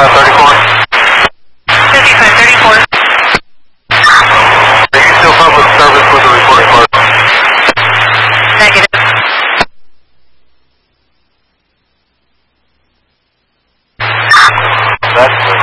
5534. 5534. Are you still public service with the reporting clerk? Negative. That's